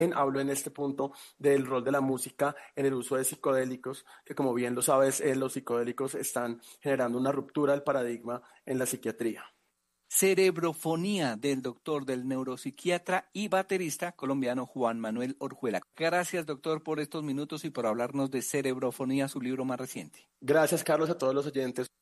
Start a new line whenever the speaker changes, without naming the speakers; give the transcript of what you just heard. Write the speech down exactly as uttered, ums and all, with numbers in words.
Hablo en este punto del rol de la música en el uso de psicodélicos, que como bien lo sabes, eh, los psicodélicos están generando una ruptura del paradigma en la psiquiatría.
Cerebrofonía del doctor, del neuropsiquiatra y baterista colombiano Juan Manuel Orjuela. Gracias, doctor, por estos minutos y por hablarnos de Cerebrofonía, su libro más reciente.
Gracias, Carlos, a todos los oyentes.